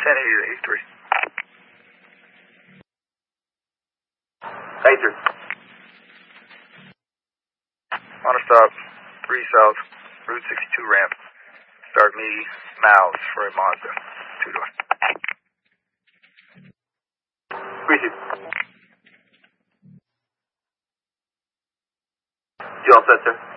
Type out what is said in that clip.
1080 to 83. Pacer. On a stop, 3 South, Route 62 ramp. Start me, miles for a Mazda. 2-door. Appreciate it. You all set, sir?